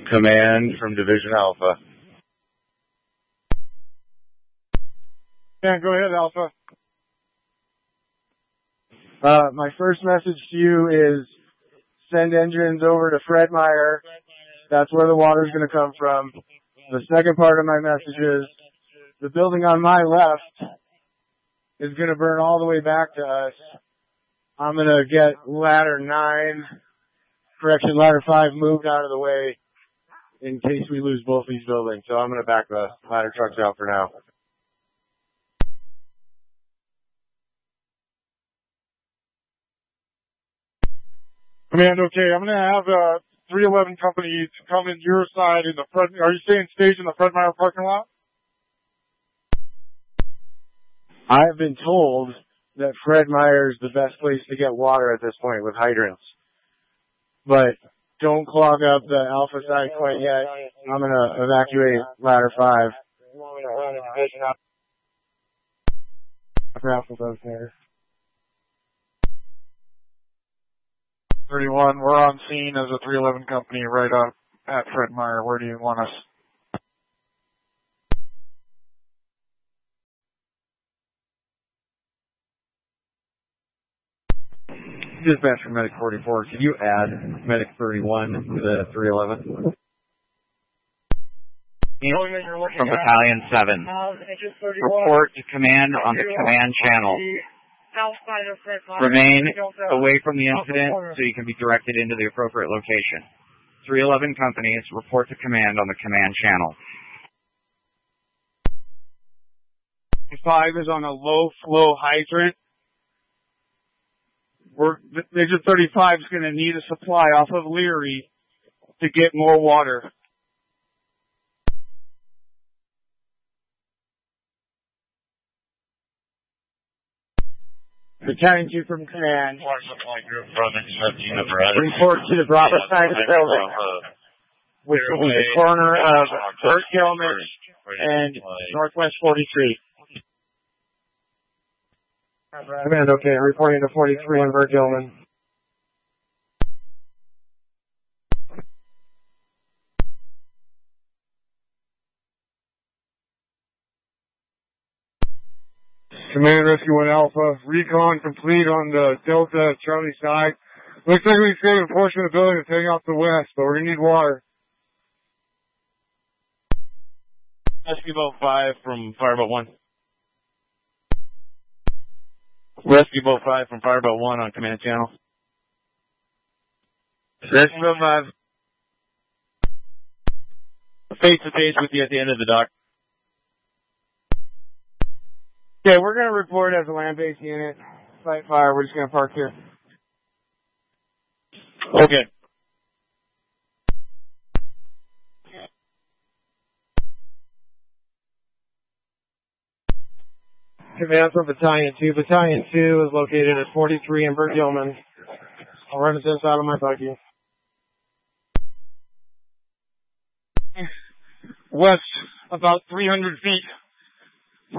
Command from Division Alpha. Yeah, go ahead, Alpha. My first message to you is send engines over to Fred Meyer. That's where the water's going to come from. The second part of my message is the building on my left is going to burn all the way back to us. I'm going to get ladder 5 moved out of the way in case we lose both these buildings. So I'm going to back the ladder trucks out for now. Command, okay. I'm going to have 311 company come in your side in the front. Are you staying staged in the Fred Meyer parking lot? I have been told that Fred Meyer is the best place to get water at this point with hydrants. But don't clog up the Alpha side quite yet. I'm going to evacuate ladder 5. Raffle those there. 31, we're on scene as a 311 company right up at Fred Meyer. Where do you want us? Dispatch from Medic 44. Can you add Medic 31 to the 311? From Battalion 7. Report to command on the command channel. Remain away from the incident so you can be directed into the appropriate location. 311 companies, report to command on the command channel. 5 is on a low flow hydrant. Major 35 is going to need a supply off of Leary to get more water. Battalion 2 from command. Report to the Bravo side of the building, which will be the corner of Burt Gilman and Northwest 43. Command, okay, reporting to 43 on Burt Gilman. Command Rescue 1 Alpha, recon complete on the Delta Charlie side. Looks like we saved a portion of the building that's heading off the west, but we're going to need water. Rescue Boat 5 from Fireboat 1. Rescue Boat 5 from Fireboat 1 on command channel. Rescue Boat 5. Face to face with you at the end of the dock. Okay, we're going to report as a land-based unit. Fight fire, we're just going to park here. Okay. Command from Battalion 2. Battalion 2 is located at 43 in Burt Gilman. I'll run this out of my buggy. West, about 300 feet.